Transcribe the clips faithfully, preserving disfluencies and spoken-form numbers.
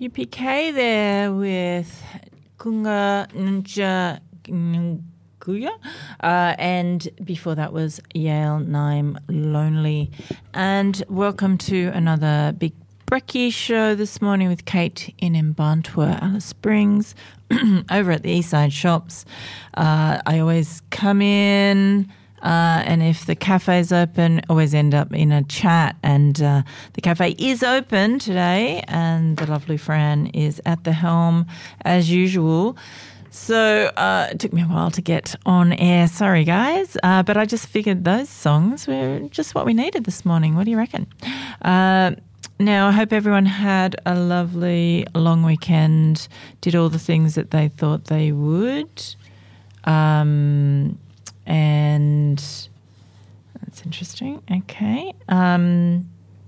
U P K there with Kunga Nja Nguya. Uh, and before that was Yale Naim Lonely. And welcome to another Big Brekkie show this morning with Kate in Mbantua, Alice Springs, over at the Eastside Shops. Uh, I always come in uh, and if the cafe's open, always end up in a chat. And uh, the cafe is open today and the lovely Fran is at the helm as usual. So uh, it took me a while to get on air. Sorry, guys. Uh, but I just figured those songs were just what we needed this morning. What do you reckon? Uh, now, I hope everyone had a lovely long weekend, did all the things that they thought they would. Um, and that's interesting. Okay. Um,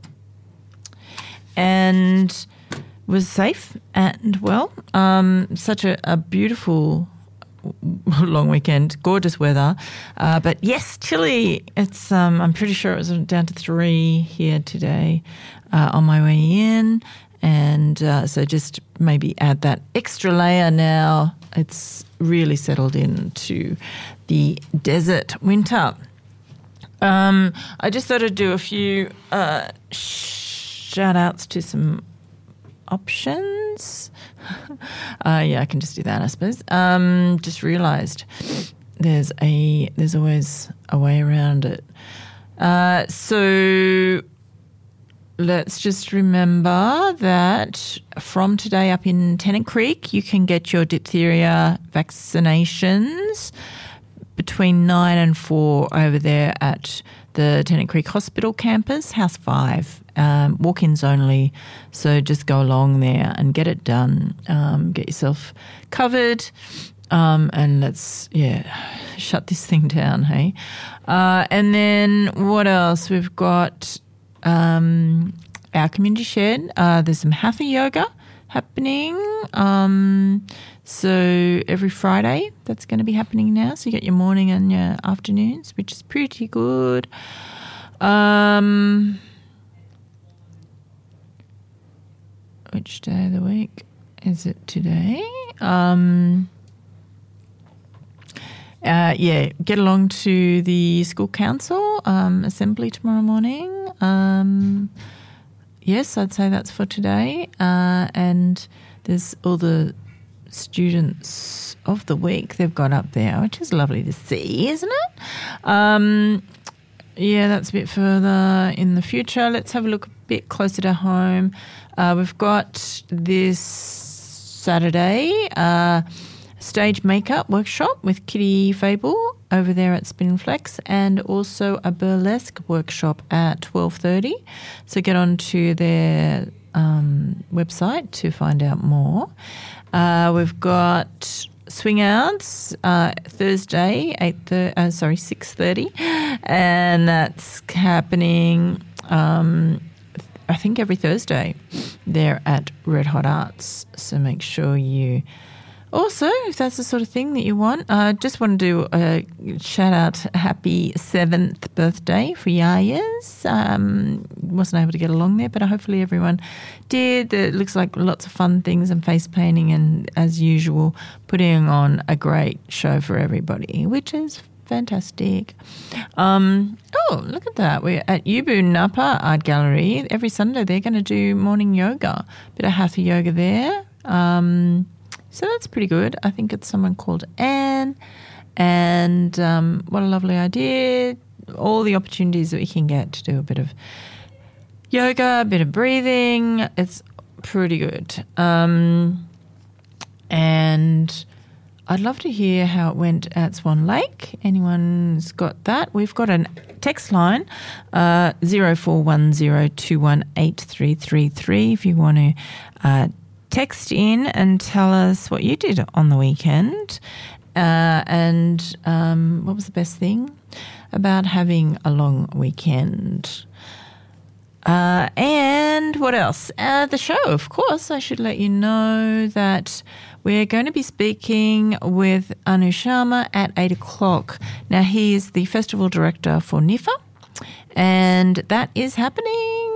and... was safe and well. Um, such a, a beautiful long weekend, gorgeous weather. Uh, but yes, chilly. It's um, I'm pretty sure it was down to three here today uh, on my way in. And uh, so just maybe add that extra layer now. It's really settled into the desert winter. Um, I just thought I'd do a few uh, shout outs to some options. uh, yeah, I can just do that, I suppose. Um, just realised there's a there's always a way around it. Uh, so let's just remember that from today up in Tennant Creek, you can get your diphtheria vaccinations between nine and four over there at the Tennant Creek Hospital campus, House five. Um, walk-ins only, so just go along there and get it done. Um, get yourself covered, um, and let's, yeah, shut this thing down, hey? Uh, and then what else? We've got um, our community shed. Uh, there's some Hatha yoga happening. Um, so every Friday, that's going to be happening now. So you get your morning and your afternoons, which is pretty good. Um... Which day of the week is it today? Um, uh, yeah, get along to the school council um, assembly tomorrow morning. Um, yes, I'd say that's for today. Uh, and there's all the students of the week they've got up there, which is lovely to see, isn't it? Um, yeah, that's a bit further in the future. Let's have a look a bit closer to home. Uh, we've got this Saturday uh, stage makeup workshop with Kitty Fable over there at Spin Flex, and also a burlesque workshop at twelve thirty. So get on to their um, website to find out more. Uh, we've got swing outs uh, Thursday, eight thir- uh, sorry, six thirty, and that's happening. Um, I think every Thursday they're at Red Hot Arts. So make sure you also, if that's the sort of thing that you want, I uh, just want to do a shout out happy seventh birthday for Yaya's. Um, wasn't able to get along there, but hopefully everyone did. It looks like lots of fun things and face painting and, as usual, putting on a great show for everybody, which is fantastic. Um, oh, look at that. We're at Yubu Napa Art Gallery. Every Sunday they're going to do morning yoga. Bit of hatha yoga there. Um, so that's pretty good. I think it's someone called Anne. And um, what a lovely idea. All the opportunities that we can get to do a bit of yoga, a bit of breathing. It's pretty good. Um, and I'd love to hear how it went at Swan Lake. Anyone's got that? We've got a text line, uh, zero four one zero two one eight three three three if you want to uh, text in and tell us what you did on the weekend. Uh, and um, what was the best thing about having a long weekend? Uh, and what else? Uh, the show, of course. I should let you know that we're going to be speaking with Anu Sharma at eight o'clock. Now, he is the festival director for N I F A, and that is happening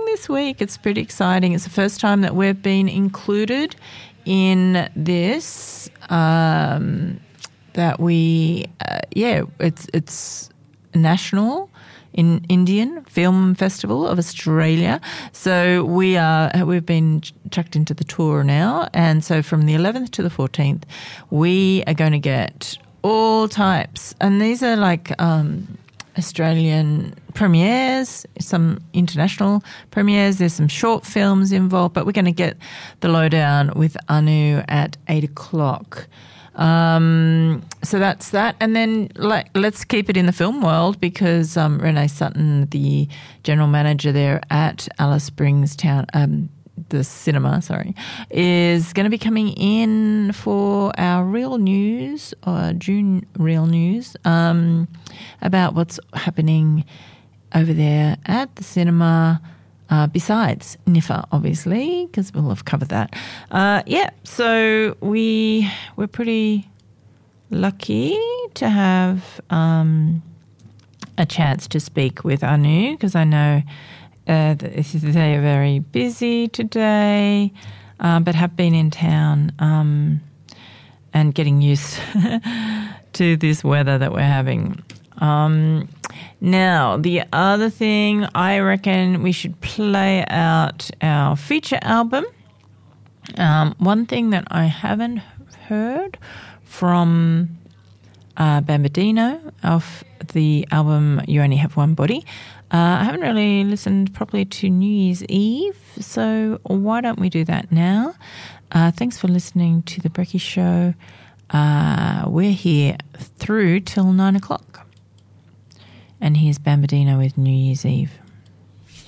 this week. It's pretty exciting. It's the first time that we've been included in this. Um, that we, uh, yeah, it's it's national in Indian Film Festival of Australia. So we are we've been chucked into the tour now, and so from the eleventh to the fourteenth, we are going to get all types, and these are like um, Australian premieres, some international premieres. There's some short films involved, but we're going to get the lowdown with Anu at eight o'clock. Um, so that's that. And then like, let's keep it in the film world because um, Renee Sutton, the general manager there at Alice Springs Town, um, the cinema, sorry, is going to be coming in for our Real News, or June Real News, um, about what's happening over there at the cinema. Uh, besides N I F A, obviously, because we'll have covered that. Uh, yeah, so we, we're pretty lucky to have um, a chance to speak with Anu, because I know uh, they are very busy today, uh, but have been in town um, and getting used to this weather that we're having. Um, now, the other thing, I reckon we should play out our feature album. Um, one thing that I haven't heard from uh, Bambadino of the album You Only Have One Body, uh, I haven't really listened properly to New Year's Eve, so why don't we do that now? Uh, thanks for listening to The Brekkie Show. Uh, we're here through till nine o'clock. And here's Bambadino with New Year's Eve.